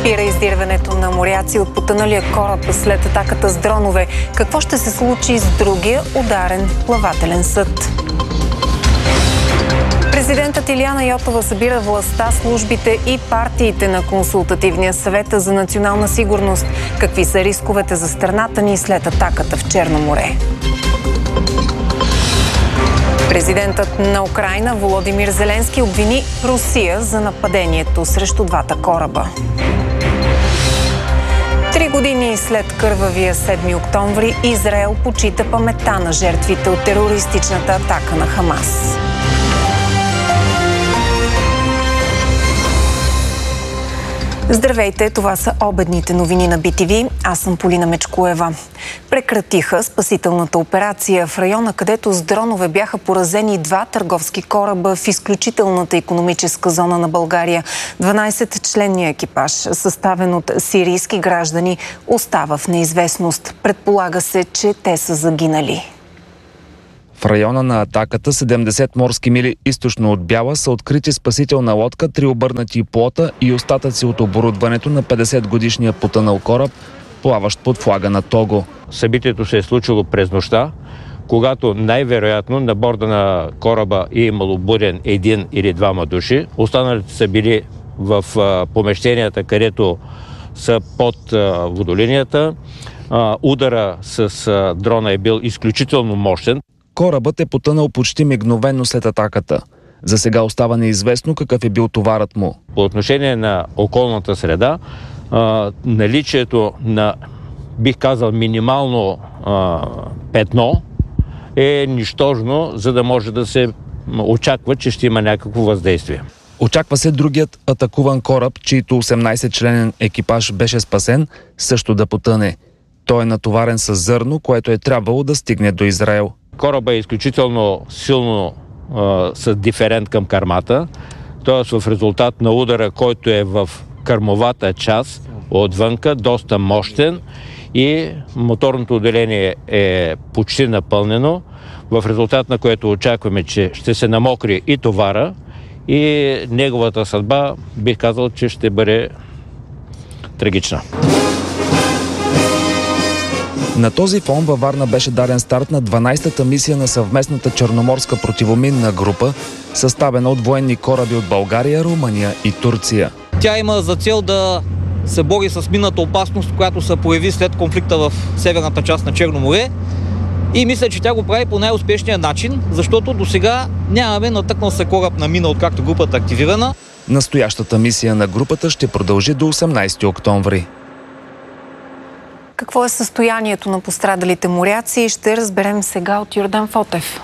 Спира издирването на моряци от потъналия кораб след атаката с дронове. Какво ще се случи с другия ударен плавателен съд? Президентът Илияна Йотова събира властта, службите и партиите на Консултативния съвет за национална сигурност. Какви са рисковете за страната ни след атаката в Черно море? Президентът на Украйна Володимир Зеленски обвини Русия за нападението срещу двата кораба. 3 години след кървавия 7 октомври Израел почита паметта на жертвите от терористичната атака на Хамас. Здравейте, това са обедните новини на BTV. Аз съм Полина Мечкоева. Прекратиха спасителната операция в района, където с дронове бяха поразени 2 търговски кораба в изключителната икономическа зона на България. 12-членния екипаж, съставен от сирийски граждани, остава в неизвестност. Предполага се, че те са загинали. В района на атаката, 70 морски мили източно от Бяла, са открити спасителна лодка, 3 обърнати плота и остатъци от оборудването на 50-годишния потънал кораб, плаващ под флага на Того. Събитието се е случило през нощта, когато най-вероятно на борда на кораба е имало буден 1 или 2 души. Останалите са били в помещенията, където са под водолинията. Удара с дрона е бил изключително мощен. Корабът е потънал почти мигновено след атаката. За сега остава неизвестно какъв е бил товарът му. По отношение на околната среда, наличието на, бих казал, минимално петно е нищожно, за да може да се очаква, че ще има някакво въздействие. Очаква се другият атакуван кораб, чийто 18-членен екипаж беше спасен, също да потъне. Той е натоварен с зърно, което е трябвало да стигне до Израел. Корабът е изключително силно с диферент към кърмата, т.е. в резултат на удара, който е в кърмовата част отвънка, доста мощен, и моторното отделение е почти напълнено, в резултат на което очакваме, че ще се намокри и товара, и неговата съдба, бих казал, че ще бъде трагична. На този фон във Варна беше даден старт на 12-та мисия на съвместната черноморска противоминна група, съставена от военни кораби от България, Румъния и Турция. Тя има за цел да се бори с минната опасност, която се появи след конфликта в северната част на Черно море. И мисля, че тя го прави по най-успешния начин, защото досега нямаме натъкнал се кораб на мина, откакто групата е активирана. Настоящата мисия на групата ще продължи до 18 октомври. Какво е състоянието на пострадалите моряци, ще разберем сега от Йордан Фотев.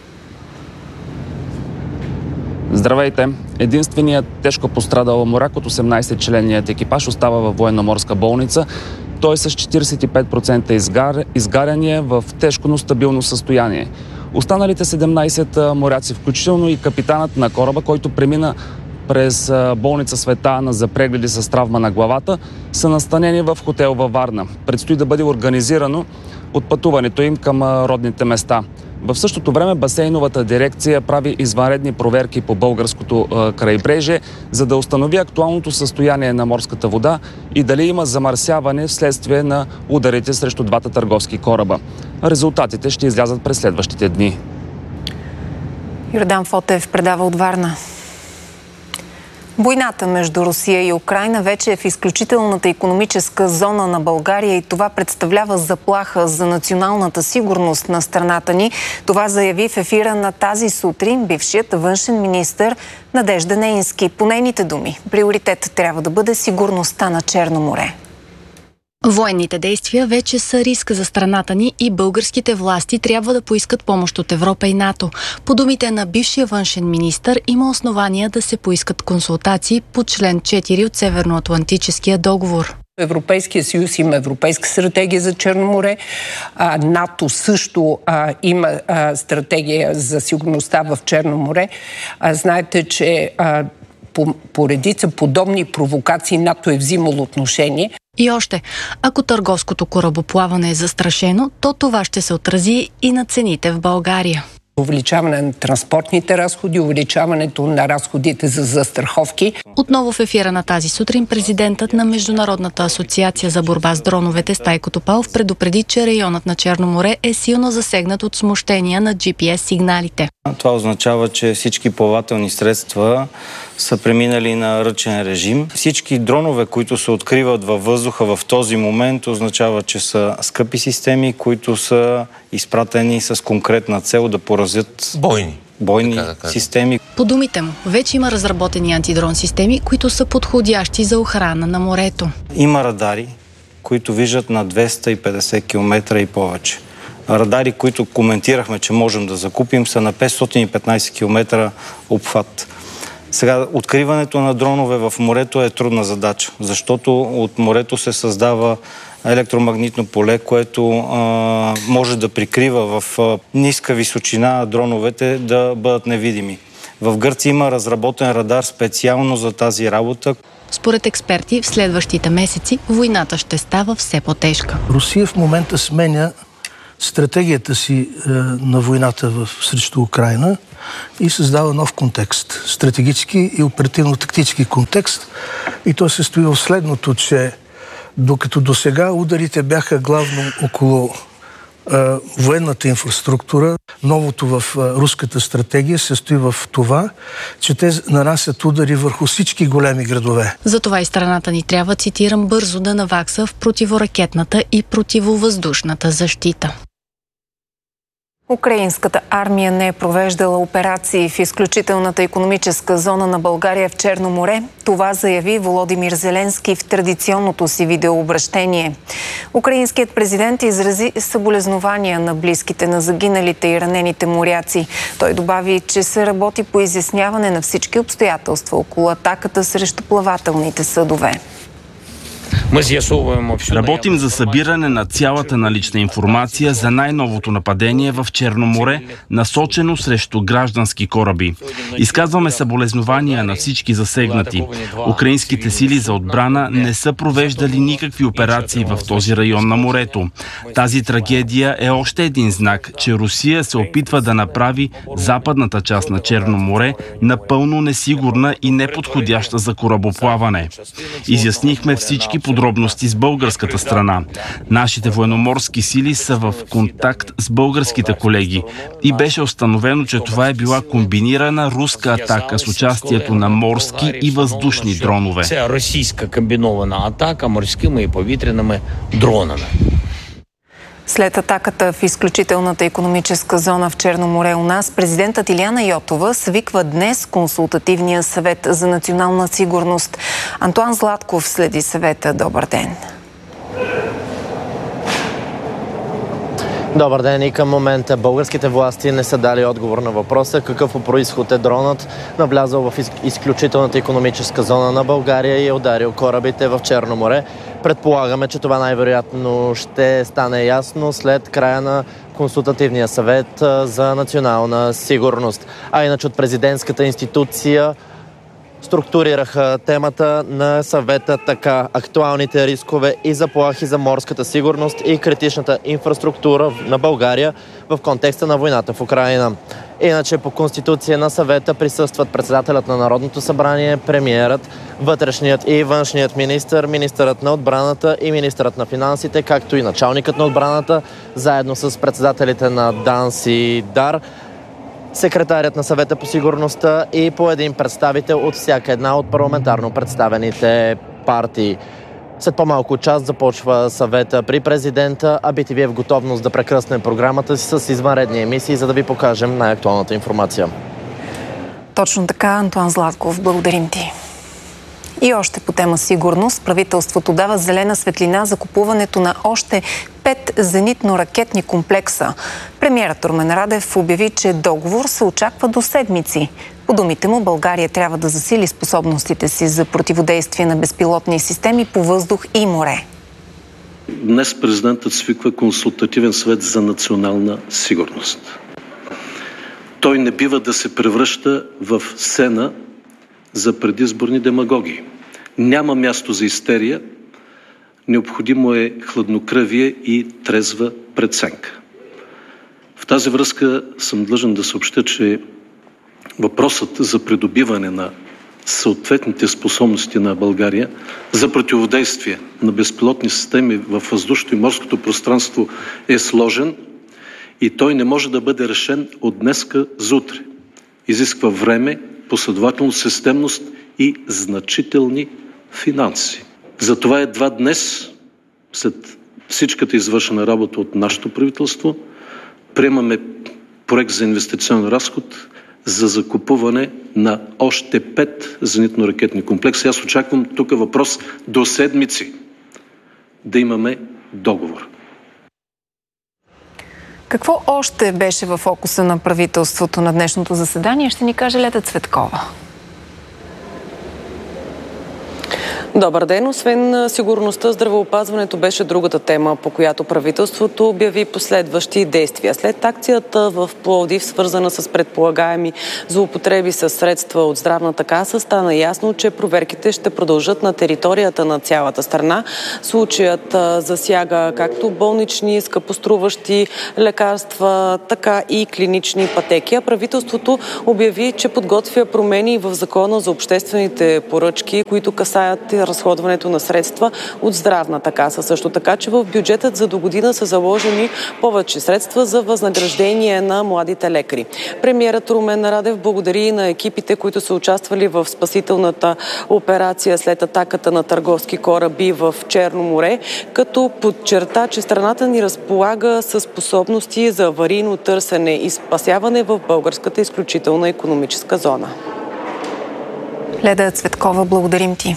Здравейте! Единственият тежко пострадал моряк от 18-членният екипаж остава във военноморска болница. Той е с 45% изгаряния в тежко, но стабилно състояние. Останалите 17 моряци, включително и капитанът на кораба, който премина през болница Света Ана за прегледи с травма на главата, са настанени в хотел във Варна. Предстои да бъде организирано отпътуването им към родните места. В същото време басейновата дирекция прави извънредни проверки по българското крайбрежие, за да установи актуалното състояние на морската вода и дали има замърсяване вследствие на ударите срещу двата търговски кораба. Резултатите ще излязат през следващите дни. Йордан Фотев предава от Варна. Войната между Русия и Украйна вече е в изключителната икономическа зона на България и това представлява заплаха за националната сигурност на страната ни. Това заяви в ефира на Тази сутрин бившият външен министър Надежда Неински. По нейните думи, приоритет трябва да бъде сигурността на Черно море. Военните действия вече са риск за страната ни и българските власти трябва да поискат помощ от Европа и НАТО. По думите на бившия външен министър, има основания да се поискат консултации по член 4 от Северноатлантическия договор. Европейския съюз има европейска стратегия за Черно море. НАТО също има стратегия за сигурността в Черно море. Знаете, че по редица подобни провокации НАТО е взимало отношение. И още, ако търговското корабоплаване е застрашено, то това ще се отрази и на цените в България. Увеличаване на транспортните разходи, увеличаването на разходите за застраховки. Отново в ефира на тази сутрин президентът на Международната асоциация за борба с дроновете Стайко Топалов предупреди, че районът на Черно море е силно засегнат от смущения на GPS сигналите. Това означава, че всички плавателни средства са преминали на ръчен режим. Всички дронове, които се откриват във въздуха в този момент, означава, че са скъпи системи, които са изпратени с конкретна цел да поразят бойни системи. По думите му, вече има разработени антидрон системи, които са подходящи за охрана на морето. Има радари, които виждат на 250 км и повече. Радари, които коментирахме, че можем да закупим, са на 515 км обхват. Сега, откриването на дронове в морето е трудна задача, защото от морето се създава електромагнитно поле, което може да прикрива в ниска височина дроновете да бъдат невидими. В Гърция има разработен радар специално за тази работа. Според експерти, в следващите месеци войната ще става все по-тежка. Русия в момента сменя стратегията си на войната срещу Украйна и създава нов контекст. Стратегически и оперативно-тактически контекст. И той се състои в следното, че докато досега ударите бяха главно около военната инфраструктура, новото в руската стратегия се състои в това, че те нанасят удари върху всички големи градове. Затова и страната ни трябва, цитирам, бързо да навакса в противоракетната и противовъздушната защита. Украинската армия не е провеждала операции в изключителната икономическа зона на България в Черно море. Това заяви Володимир Зеленски в традиционното си видеообращение. Украинският президент изрази съболезнования на близките на загиналите и ранените моряци. Той добави, че се работи по изясняване на всички обстоятелства около атаката срещу плавателните съдове. Работим за събиране на цялата налична информация за най-новото нападение в Черно море, насочено срещу граждански кораби. Изказваме съболезнования на всички засегнати. Украинските сили за отбрана не са провеждали никакви операции в този район на морето. Тази трагедия е още един знак, че Русия се опитва да направи западната част на Черно море напълно несигурна и неподходяща за корабоплаване. Изяснихме всички подробности с българската страна. Нашите военноморски сили са в контакт с българските колеги и беше установено, че това е била комбинирана руска атака с участието на морски и въздушни дронове. Це російська комбінована атака морськими і повітряними дронами. След атаката в изключителната икономическа зона в Черно море у нас, президентът Илияна Йотова свиква днес консултативния съвет за национална сигурност. Антоан Златков следи съвета. Добър ден! Добър ден, и към момента българските власти не са дали отговор на въпроса какъв по произход е дронът, навлязъл в изключителната икономическа зона на България и е ударил корабите в Черно море. Предполагаме, че това най-вероятно ще стане ясно след края на консултативния съвет за национална сигурност. А иначе от президентската институция структурираха темата на съвета така: актуалните рискове и заплахи за морската сигурност и критичната инфраструктура на България в контекста на войната в Украйна. Иначе по конституция на съвета присъстват председателят на Народното събрание, премиерът, вътрешният и външният министър, министърът на отбраната и министърът на финансите, както и началникът на отбраната, заедно с председателите на ДАНС и ДАР, секретарят на съвета по сигурността и по един представител от всяка една от парламентарно представените партии. След по-малко час започва съвета при президента, а BTV е в готовност да прекръсне програмата си с извънредни емисии, за да ви покажем най-актуалната информация. Точно така, Антоан Златков, благодарим ти. И още по тема сигурност, правителството дава зелена светлина за купуването на още 5 зенитно-ракетни комплекса. Премиерът Румен Радев обяви, че договор се очаква до седмици. По думите му, България трябва да засили способностите си за противодействие на безпилотни системи по въздух и море. Днес президентът свиква консултативен съвет за национална сигурност. Той не бива да се превръща в сцена за предизборни демагогии. Няма място за истерия. Необходимо е хладнокръвие и трезва преценка. В тази връзка съм длъжен да съобщя, че въпросът за придобиване на съответните способности на България за противодействие на безпилотни системи във въздушното и морското пространство е сложен и той не може да бъде решен от днеска за утре. Изисква време, последователност, системност и значителни финанси. Затова едва днес, след всичката извършена работа от нашето правителство, приемаме проект за инвестиционен разход за закупуване на още 5 зенитно-ракетни комплекси. Аз очаквам тук въпрос до седмици да имаме договор. Какво още беше в фокуса на правителството на днешното заседание? Ще ни каже Леда Цветкова. Добър ден! Освен сигурността, здравеопазването беше другата тема, по която правителството обяви последващи действия. След акцията в Пловдив, свързана с предполагаеми злоупотреби с средства от здравната каса, стана ясно, че проверките ще продължат на територията на цялата страна. Случаят засяга както болнични, скъпоструващи лекарства, така и клинични пътеки. А правителството обяви, че подготвя промени в Закона за обществените поръчки, които касаят разходването на средства от здравната каса. Също така, че в бюджетът за догодина са заложени повече средства за възнаграждение на младите лекари. Премиерът Румен Радев благодари на екипите, които са участвали в спасителната операция след атаката на търговски кораби в Черно море, като подчерта, че страната ни разполага със способности за аварийно търсене и спасяване в българската изключителна икономическа зона. Леда Цветкова, благодарим ти.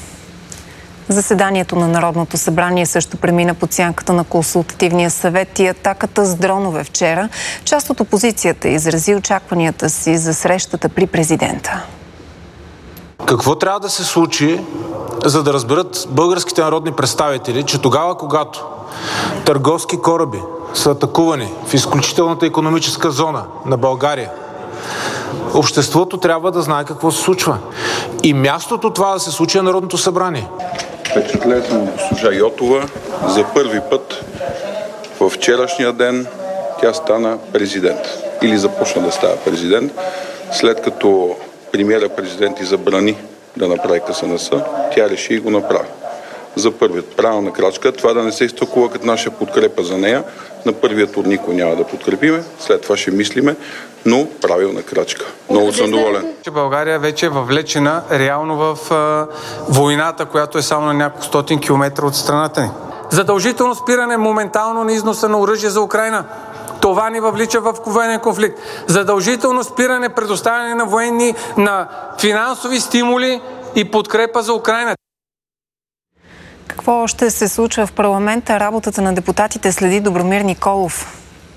Заседанието на Народното събрание също премина под сянката на Консултативния съвет и атаката с дронове вчера. Част от опозицията изрази очакванията си за срещата при президента. Какво трябва да се случи, за да разберат българските народни представители, че тогава, когато търговски кораби са атакувани в изключителната икономическа зона на България, обществото трябва да знае какво се случва. И мястото това да се случи е Народното събрание. Впечатлен съм от госпожа Йотова. За първи път във вчерашния ден тя стана президент. Или започна да става президент, след като премиера-президент и забрани да направи КСНС, тя реши и го направи. За първият правилна крачка, това да не се изтълкува като наша подкрепа за нея. На първият тур никой няма да подкрепиме, след това ще мислиме, но правилна крачка. Много съм доволен. България вече е въвлечена реално в войната, която е само на няколко стотин километра от страната ни. Задължително спиране моментално на износа на оръжие за Украйна. Това ни въвлича в военен конфликт. Задължително спиране, предоставяне на военни, на финансови стимули и подкрепа за Украйна. Какво още се случва в парламента? Работата на депутатите следи Добромир Николов.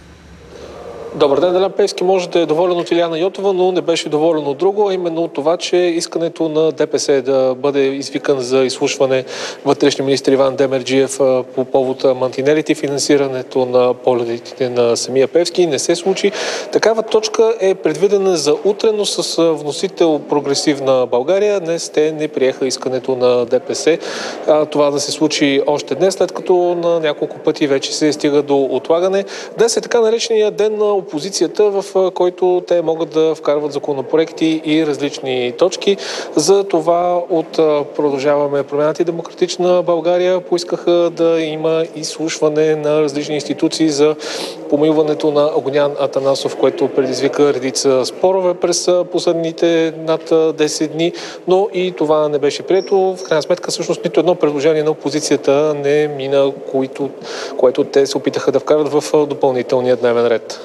Добър ден, Делян Пеевски може да е доволен от Илияна Йотова, но не беше доволен от друго, а именно от това, че искането на ДПС да бъде извикан за изслушване вътрешния министър Иван Демерджиев по повод мантинелите и финансирането на полетите на самия Пеевски не се случи. Такава точка е предвидена за утре, но с вносител Прогресивна България. Днес те не приеха искането на ДПС това да се случи още днес, след като на няколко пъти вече се стига до отлагане. Днес е така наречения ден на опозицията, в който те могат да вкарват законопроекти и различни точки. За това от Продължаваме промяната и Демократична България поискаха да има изслушване на различни институции за помилването на Огнян Атанасов, което предизвика редица спорове през последните над 10 дни, но и това не беше прието. В крайна сметка, всъщност, нито едно предложение на опозицията не мина, което те се опитаха да вкарат в допълнителния дневен ред.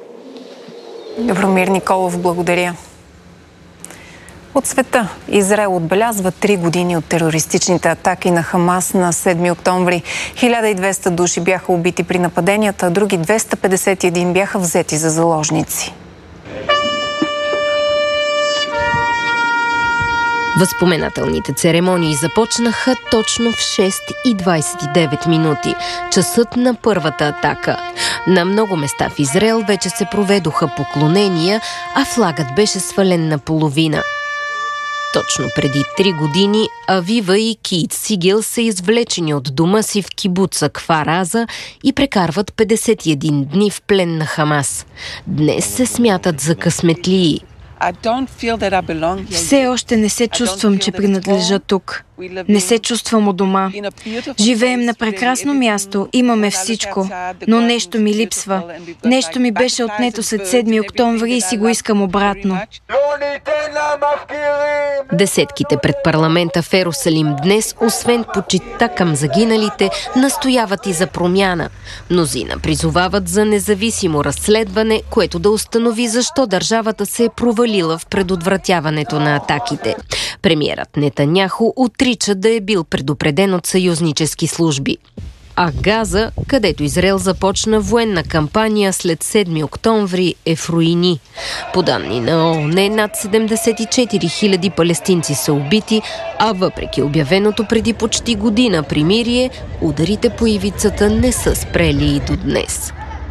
Добромир Николов, благодаря. От света Израел отбелязва 3 години от терористичните атаки на Хамас на 7 октомври. 1200 души бяха убити при нападенията, а други 251 бяха взети за заложници. Възпоменателните церемонии започнаха точно в 6:29 минути, часът на първата атака. На много места в Израел вече се проведоха поклонения, а флагът беше свален наполовина. Точно преди 3 години Авива и Киит Сигел са извлечени от дома си в кибуца Кфар Аза и прекарват 51 дни в плен на Хамас. Днес се смятат за късметлии. Все още не се чувствам, че принадлежа тук. Не се чувствам у дома. Живеем на прекрасно място, имаме всичко, но нещо ми липсва. Нещо ми беше отнето след 7 октомври и си го искам обратно. Десетките пред парламента в Ерусалим днес, освен почитта към загиналите, настояват и за промяна. Мнозина призовават за независимо разследване, което да установи защо държавата се е провалила в предотвратяването на атаките. Премиерът Нетаняху отрича да е бил предупреден от съюзнически служби. А Газа, където Израел започна военна кампания след 7 октомври, е в руини. По данни на ООН, над 74 000 палестинци са убити, а въпреки обявеното преди почти година примирие, ударите по ивицата не са спрели и до днес.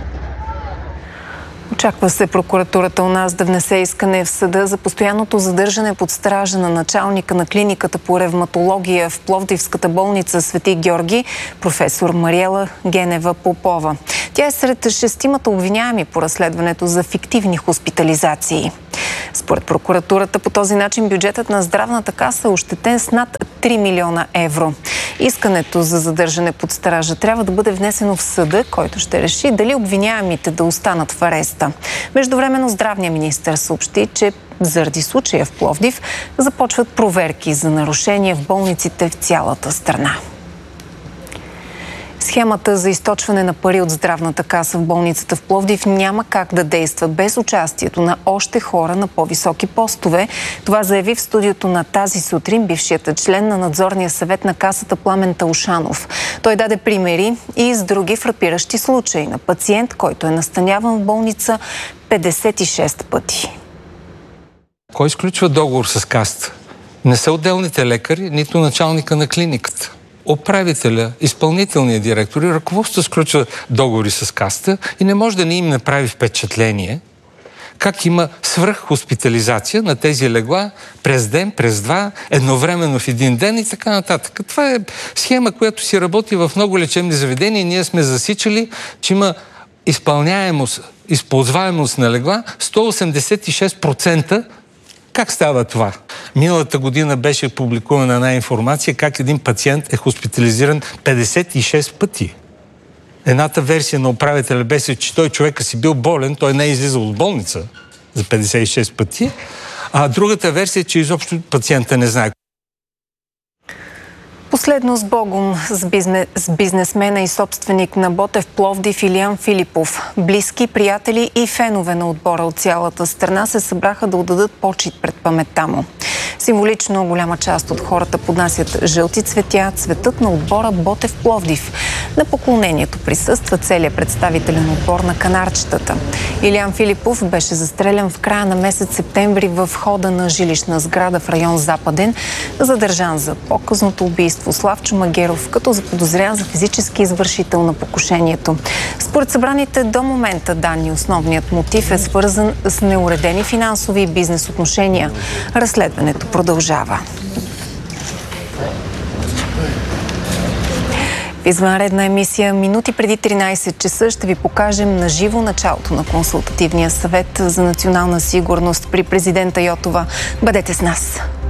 Очаква се прокуратурата у нас да внесе искане в съда за постоянното задържане под стража на началника на клиниката по ревматология в Пловдивската болница Свети Георги, професор Мариела Генева Попова. Тя е сред 6 обвиняеми по разследването за фиктивни хоспитализации. Според прокуратурата по този начин бюджетът на здравната каса е ощетен с над 3 милиона евро. Искането за задържане под стража трябва да бъде внесено в съда, който ще реши дали обвиняемите да останат в ареста. Междувременно здравният министър съобщи, че заради случая в Пловдив започват проверки за нарушения в болниците в цялата страна. Схемата за източване на пари от здравната каса в болницата в Пловдив няма как да действа без участието на още хора на по-високи постове. Това заяви в студиото на Тази сутрин бившият член на надзорния съвет на касата Пламен Таушанов. Той даде примери и с други фрапиращи случаи на пациент, който е настаняван в болница 56 пъти. Кой изключва договор с касата? Не са отделните лекари, нито началника на клиниката. Управителя, изпълнителният директор и ръководството сключва договори с касата и не може да не им направи впечатление как има свръххоспитализация на тези легла през ден, през два, едновременно в един ден и така нататък. Това е схема, която си работи в много лечебни заведения. Ние сме засичали, че има използваемост на легла 186%. Как става това? Миналата година беше публикувана една информация как един пациент е хоспитализиран 56 пъти. Едната версия на управителя беше, че той човека си бил болен, той не е излизал от болница за 56 пъти, а другата версия е, че изобщо пациента не знае. Последно с Богом с бизнесмена и собственик на Ботев Пловдив Илиян Филипов. Близки, приятели и фенове на отбора от цялата страна се събраха да отдадат почит пред паметта му. Символично голяма част от хората поднасят жълти цветя, цветът на отбора Ботев Пловдив. На поклонението присъства целият представителен отбор на канарчетата. Илиян Филипов беше застрелян в края на месец септември в входа на жилищна сграда в район Западен, задържан за показното убийство Славчо Магеров, като заподозрян за физически извършител на покушението. Според събраните до момента данни, основният мотив е свързан с неуредени финансови и бизнес отношения. Разследването продължава. В извънредна емисия минути преди 13 часа ще ви покажем на живо началото на консултативния съвет за национална сигурност при президента Йотова. Бъдете с нас!